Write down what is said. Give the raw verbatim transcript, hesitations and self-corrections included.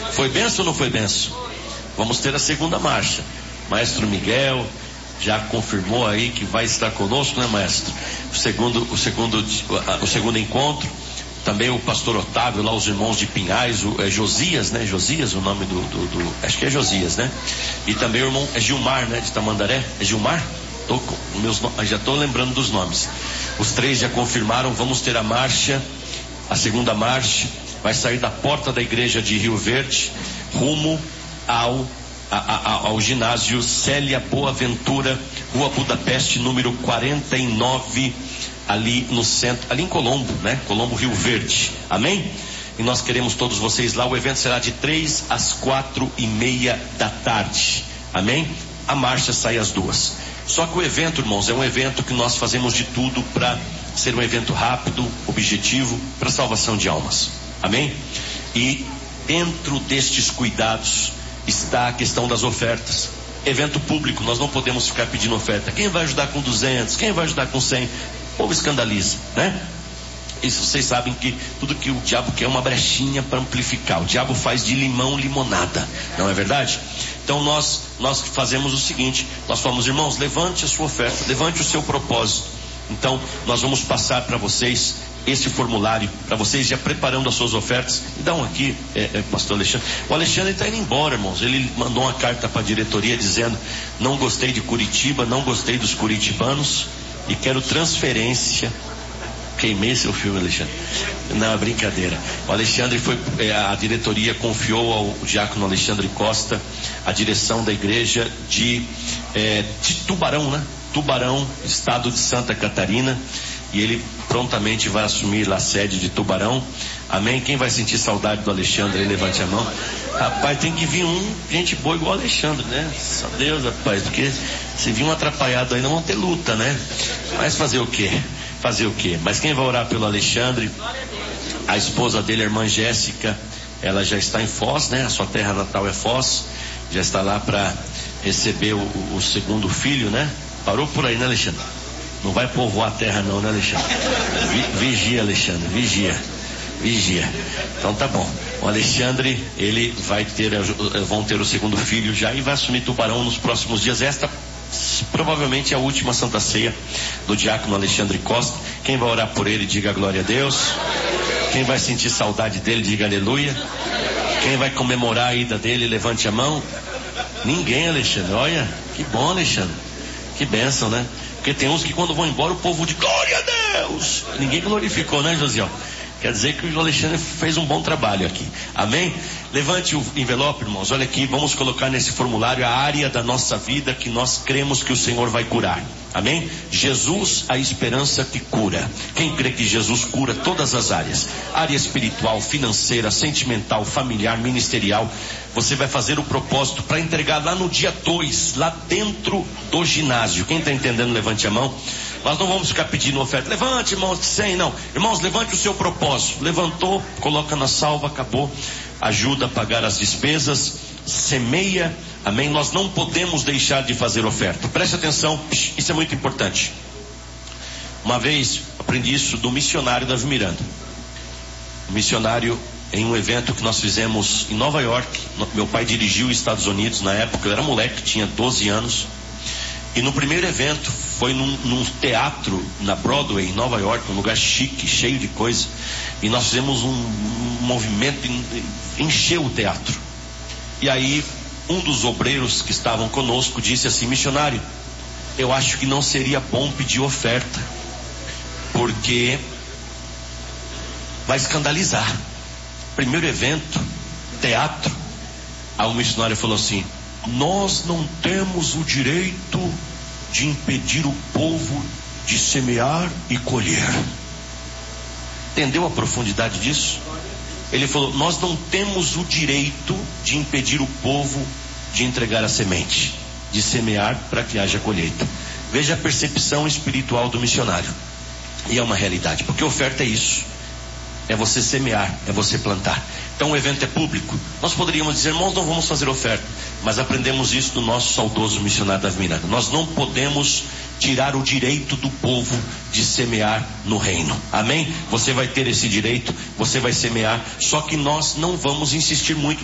Foi benção ou não foi benção? Vamos ter a segunda marcha. Maestro Miguel já confirmou aí que vai estar conosco, né, maestro? O segundo, o segundo, o segundo encontro. Também o pastor Otávio, lá os irmãos de Pinhais, o é Josias, né? Josias, o nome do, do, do acho que é Josias, né? E também o irmão é Gilmar, né? De Tamandaré. É Gilmar? Tô com meus, já estou lembrando dos nomes. Os três já confirmaram. Vamos ter a marcha, a segunda marcha. Vai sair da porta da igreja de Rio Verde, rumo ao, a, a, ao ginásio Célia Boaventura, Rua Budapeste, número quarenta e nove, ali no centro, ali em Colombo, né? Colombo, Rio Verde. Amém? E nós queremos todos vocês lá. O evento será de três às quatro e meia da tarde. Amém? A marcha sai às duas. Só que o evento, irmãos, é um evento que nós fazemos de tudo para ser um evento rápido, objetivo, para salvação de almas. Amém? E dentro destes cuidados está a questão das ofertas. Evento público, nós não podemos ficar pedindo oferta. Quem vai ajudar com duzentos? Quem vai ajudar com cem? O povo escandaliza, né? Isso vocês sabem que tudo que o diabo quer é uma brechinha para amplificar. O diabo faz de limão limonada, não é verdade? Então nós, nós fazemos o seguinte, nós falamos, irmãos, levante a sua oferta, levante o seu propósito. Então nós vamos passar para vocês esse formulário, para vocês já preparando as suas ofertas. E dá um aqui, é, é, pastor Alexandre. O Alexandre está indo embora, irmãos. Ele mandou uma carta para a diretoria dizendo: não gostei de Curitiba, não gostei dos curitibanos e quero transferência. Queimei seu filme, Alexandre. Não, é brincadeira. O Alexandre foi, é, a diretoria confiou ao diácono Alexandre Costa a direção da igreja de, é, de Tubarão, né? Tubarão, estado de Santa Catarina. E ele prontamente vai assumir lá a sede de Tubarão. Amém? Quem vai sentir saudade do Alexandre aí, levante a mão. Rapaz, tem que vir um gente boa igual o Alexandre, né? Só Deus, rapaz, porque se vir um atrapalhado aí não vão ter luta, né? Mas fazer o quê? Fazer o quê? Mas quem vai orar pelo Alexandre? A esposa dele, a irmã Jéssica, ela já está em Foz, né? A sua terra natal é Foz. Já está lá para receber o, o segundo filho, né? Parou por aí, né, Alexandre? Não vai povoar a terra não, né, Alexandre? Vigia, Alexandre, vigia. Vigia. Então tá bom. O Alexandre, ele vai ter, vão ter o segundo filho já e vai assumir Tubarão nos próximos dias. Esta provavelmente é a última Santa Ceia do diácono Alexandre Costa. Quem vai orar por ele, diga glória a Deus. Quem vai sentir saudade dele, diga aleluia. Quem vai comemorar a ida dele, levante a mão. Ninguém, Alexandre. Olha, que bom, Alexandre. Que bênção, né? Porque tem uns que quando vão embora o povo diz glória a Deus. Ninguém glorificou, né, Josiel? Quer dizer que o Alexandre fez um bom trabalho aqui. Amém? Levante o envelope, irmãos. Olha aqui, vamos colocar nesse formulário a área da nossa vida que nós cremos que o Senhor vai curar. Amém? Jesus, a esperança que cura. Quem crê que Jesus cura todas as áreas? Área espiritual, financeira, sentimental, familiar, ministerial. Você vai fazer o propósito para entregar lá no dia dois, lá dentro do ginásio. Quem está entendendo, levante a mão. Nós não vamos ficar pedindo oferta. Levante, irmãos, de cem, não. Irmãos, levante o seu propósito. Levantou, coloca na salva, acabou. Ajuda a pagar as despesas, semeia. Amém? Nós não podemos deixar de fazer oferta. Preste atenção, isso é muito importante. Uma vez, aprendi isso do missionário Davi Miranda. O missionário, em um evento que nós fizemos em Nova York. Meu pai dirigiu os Estados Unidos na época, eu era moleque, tinha doze anos. E no primeiro evento, foi num, num teatro na Broadway, em Nova York, um lugar chique, cheio de coisa. E nós fizemos um, um movimento, encheu o teatro. E aí, um dos obreiros que estavam conosco disse assim: missionário, eu acho que não seria bom pedir oferta, porque vai escandalizar. Primeiro evento, teatro. Aí o missionário falou assim: nós não temos o direito de impedir o povo de semear e colher. Entendeu a profundidade disso? Ele falou: nós não temos o direito de impedir o povo de entregar a semente, de semear para que haja colheita. Veja a percepção espiritual do missionário. E é uma realidade, porque oferta é isso. É você semear, é você plantar. Então o evento é público. Nós poderíamos dizer: irmãos, não vamos fazer oferta. Mas aprendemos isso do nosso saudoso missionário Davi Miranda. Nós não podemos tirar o direito do povo de semear no reino. Amém? Você vai ter esse direito, você vai semear. Só que nós não vamos insistir muito